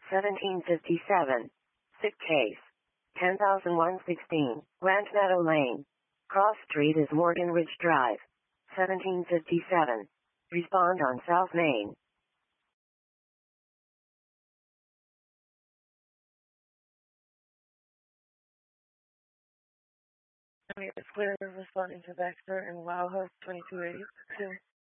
1757. Sick case. 10116, Grant Meadow Lane. Cross Street is Morgan Ridge Drive. 1757. Respond on South Main. It's clear responding to Baxter and Wildhouse 2282.